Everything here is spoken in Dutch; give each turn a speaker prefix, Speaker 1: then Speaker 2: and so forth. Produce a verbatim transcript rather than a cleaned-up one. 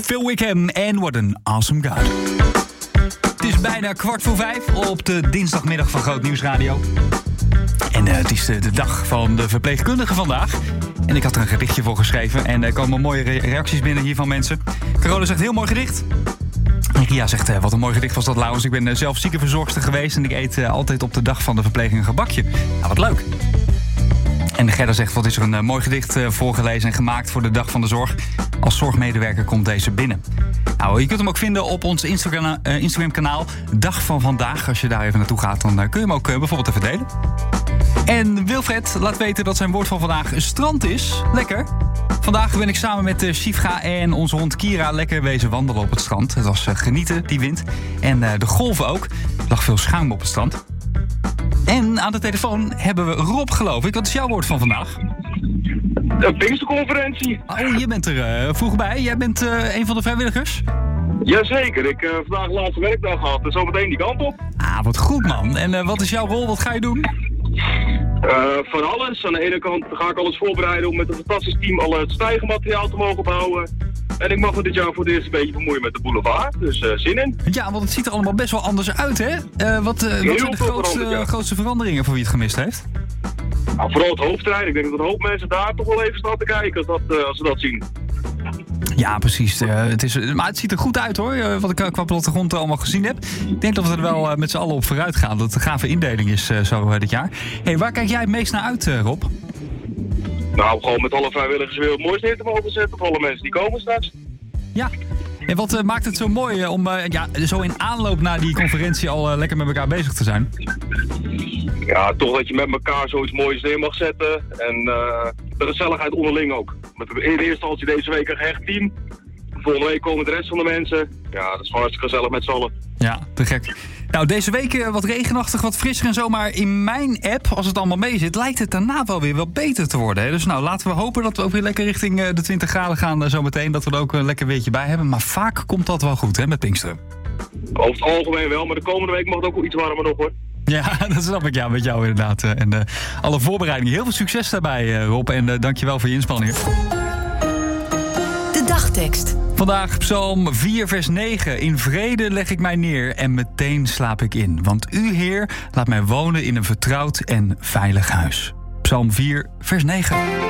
Speaker 1: Phil Wickham en What an Awesome God. Het is bijna kwart voor vijf op de dinsdagmiddag van Groot Nieuws Radio. En uh, het is de, de dag van de verpleegkundige vandaag. En ik had er een gedichtje voor geschreven. En er komen mooie re- reacties binnen hier van mensen. Carola zegt, heel mooi gedicht. En Ria zegt, uh, wat een mooi gedicht was dat, Laurens. Ik ben uh, zelf ziekenverzorgster geweest. En ik eet uh, altijd op de dag van de verpleging een gebakje. Nou, wat leuk. En Gerda zegt, wat is er een uh, mooi gedicht uh, voorgelezen en gemaakt voor de dag van de zorg. Als zorgmedewerker komt deze binnen. Nou, je kunt hem ook vinden op ons Instagram, uh, Instagram-kanaal Dag van Vandaag. Als je daar even naartoe gaat, dan uh, kun je hem ook uh, bijvoorbeeld even delen. En Wilfred laat weten dat zijn woord van vandaag strand is. Lekker. Vandaag ben ik samen met uh, Shifga en onze hond Kira lekker wezen wandelen op het strand. Het was uh, genieten, die wind. En uh, de golven ook. Er lag veel schuim op het strand. En aan de telefoon hebben we Rob, geloof ik. Wat is jouw woord van vandaag?
Speaker 2: De Pinksterconferentie.
Speaker 1: Oh, je bent er uh, vroeg bij. Jij bent uh, een van de vrijwilligers?
Speaker 2: Jazeker, ik heb uh, vandaag de laatste werkdag gehad. Dus zometeen die kant op.
Speaker 1: Ah, wat goed, man. En uh, wat is jouw rol? Wat ga je doen?
Speaker 2: Uh, van alles. Aan de ene kant ga ik alles voorbereiden om met een fantastisch team al het stijgenmateriaal te mogen bouwen. En ik mag me dit jaar voor het eerst een beetje bemoeien met de boulevard. Dus uh, zin in. Ja,
Speaker 1: want het ziet er allemaal best wel anders uit, hè? Uh, wat, uh, wat zijn de grootste, ja. grootste veranderingen voor wie het gemist heeft?
Speaker 2: Nou, vooral het hoofdterrein. Ik denk dat een hoop mensen daar toch wel even staan te kijken als, dat, uh, als ze dat zien.
Speaker 1: Ja, precies. Uh, het is, maar het ziet er goed uit, hoor. Uh, wat ik qua plattegrond allemaal gezien heb. Ik denk dat we er wel uh, met z'n allen op vooruit gaan. Dat het een gave indeling is uh, zo uh, dit jaar. Hey, waar kijk jij het meest naar uit, uh, Rob?
Speaker 2: Nou, gewoon met alle vrijwilligers weer het mooiste neer te mogen zetten. Voor alle mensen die komen straks.
Speaker 1: Ja. En wat uh, maakt het zo mooi uh, om uh, ja, zo in aanloop naar die conferentie al uh, lekker met elkaar bezig te zijn?
Speaker 2: Ja, toch dat je met elkaar zoiets moois neer mag zetten. En uh, de gezelligheid onderling ook. Met in eerste instantie deze week een gehecht team. Volgende week komen de rest van de mensen. Ja, dat is gewoon hartstikke gezellig met z'n allen.
Speaker 1: Ja, te gek. Nou, deze week uh, wat regenachtig, wat frisser en zo. Maar in mijn app, als het allemaal mee zit, lijkt het daarna wel weer wel beter te worden. Hè? Dus nou, laten we hopen dat we ook weer lekker richting uh, de twintig graden gaan uh, zometeen. Dat we er ook een lekker weertje bij hebben. Maar vaak komt dat wel goed, hè, met Pinksteren.
Speaker 2: Over het algemeen wel, maar de komende week mag het ook wel iets warmer nog, hoor.
Speaker 1: Ja, dat snap ik, ja, met jou inderdaad. En uh, alle voorbereidingen. Heel veel succes daarbij, uh, Rob. En uh, dankjewel voor je inspanningen.
Speaker 3: De dagtekst.
Speaker 1: Vandaag Psalm vier, vers negen. In vrede leg ik mij neer en meteen slaap ik in. Want u, Heer, laat mij wonen in een vertrouwd en veilig huis. Psalm vier, vers negen.